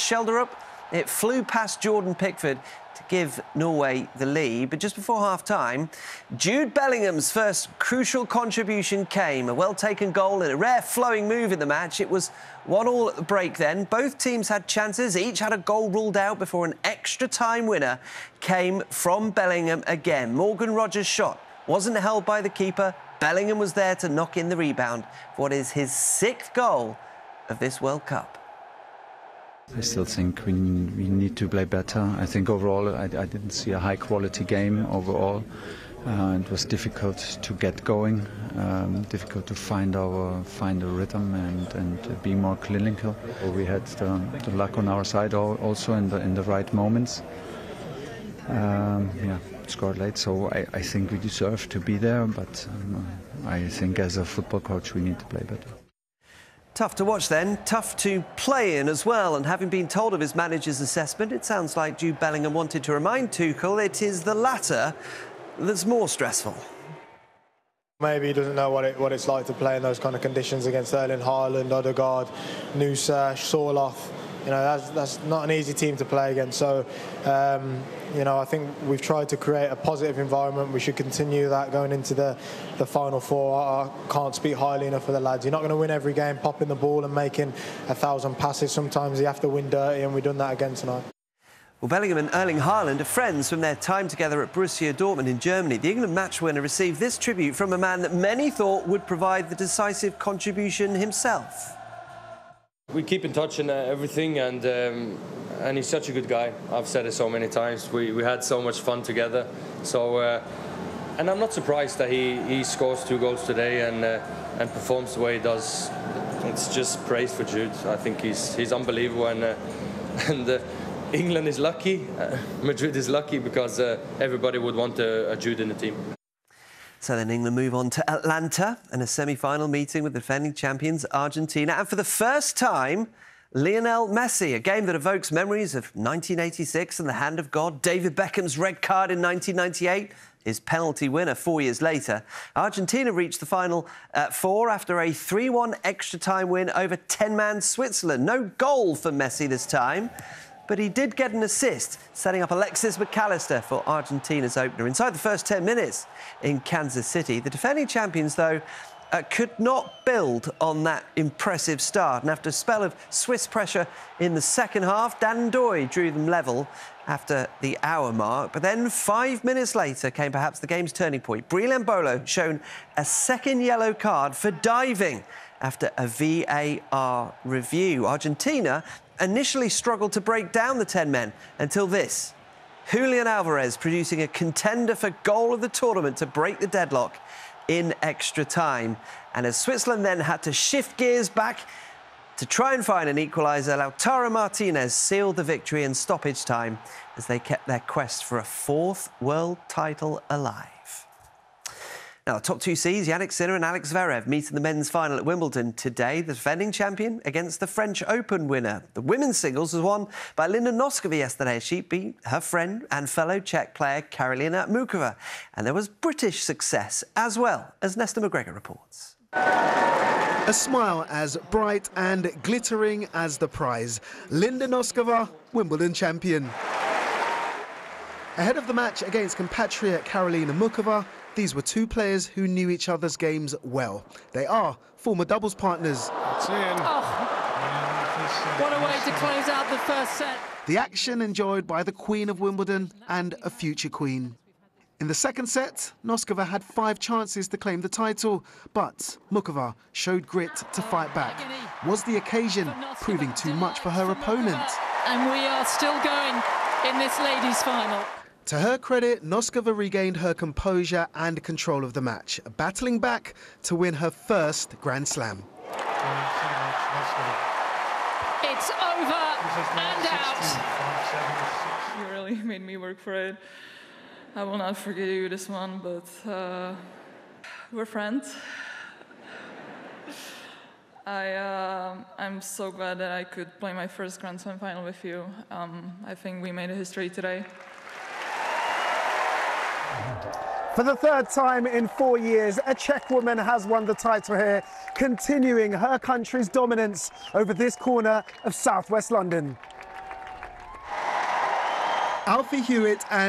Schjelderup. It flew past Jordan Pickford to give Norway the lead. But just before half-time, Jude Bellingham's first crucial contribution came. A well-taken goal and a rare flowing move in the match. It was 1-1 at the break then. Both teams had chances. Each had a goal ruled out before an extra-time winner came from Bellingham again. Morgan Rogers' shot wasn't held by the keeper. Bellingham was there to knock in the rebound for what is his 6th goal of this World Cup. I still think we need to play better. I think overall I didn't see a high-quality game overall. It was difficult to get going, difficult to find a rhythm and be more clinical. We had the luck on our side also in the right moments. Scored late, so I think we deserve to be there, but I think as a football coach we need to play better. Tough to watch then, tough to play in as well, and having been told of his manager's assessment, it sounds like Jude Bellingham wanted to remind Tuchel it is the latter that's more stressful. Maybe he doesn't know what it's like to play in those kind of conditions against Erling Haaland, Odegaard, Nusa, Sorloth. You know, that's not an easy team to play against. So, you know, I think we've tried to create a positive environment. We should continue that going into the Final Four. I can't speak highly enough for the lads. You're not going to win every game popping the ball and making 1,000 passes. Sometimes you have to win dirty, and we've done that again tonight. Well, Bellingham and Erling Haaland are friends from their time together at Borussia Dortmund in Germany. The England match winner received this tribute from a man that many thought would provide the decisive contribution himself. We keep in touch and everything, and he's such a good guy. I've said it so many times. We had so much fun together. So, and I'm not surprised that he scores 2 goals today and performs the way he does. It's just praise for Jude. I think he's unbelievable, and England is lucky. Madrid is lucky because everybody would want a Jude in the team. So then England move on to Atlanta and a semi-final meeting with the defending champions Argentina. And for the first time, Lionel Messi, a game that evokes memories of 1986 and the hand of God, David Beckham's red card in 1998, his penalty winner 4 years later. Argentina reached the final at 4 after a 3-1 extra-time win over 10-man Switzerland. No goal for Messi this time, but he did get an assist, setting up Alexis McAllister for Argentina's opener. Inside the first 10 minutes in Kansas City, the defending champions, though, could not build on that impressive start. And after a spell of Swiss pressure in the second half, Dan Ndoye drew them level after the hour mark. But then 5 minutes later came perhaps the game's turning point. Breel Embolo shown a second yellow card for diving after a VAR review. Argentina initially struggled to break down the 10 men until this. Julian Alvarez producing a contender for goal of the tournament to break the deadlock in extra time. And as Switzerland then had to shift gears back to try and find an equaliser, Lautaro Martinez sealed the victory in stoppage time as they kept their quest for a 4th world title alive. Now, the top 2 seeds, Jannik Sinner and Alex Zverev, meet in the men's final at Wimbledon today. The defending champion against the French Open winner. The women's singles was won by Linda Noskova yesterday. She beat her friend and fellow Czech player Karolina Mukova. And there was British success as well, as Nesta McGregor reports. A smile as bright and glittering as the prize. Linda Noskova, Wimbledon champion. Ahead of the match against compatriot Karolina Mukova, these were 2 players who knew each other's games well. They are former doubles partners. What a way to close out the first set. The action enjoyed by the Queen of Wimbledon and a future Queen. In the second set, Noskova had 5 chances to claim the title, but Mukova showed grit to fight back. Was the occasion proving too much for her opponent? And we are still going in this ladies' final. To her credit, Noskova regained her composure and control of the match, battling back to win her first Grand Slam. It's over and out. You really made me work for it. I will not forget you this one, but we're friends. I'm so glad that I could play my first Grand Slam final with you. I think we made a history today. For the 3rd time in 4 years, a Czech woman has won the title here, continuing her country's dominance over this corner of southwest London. Alfie Hewitt and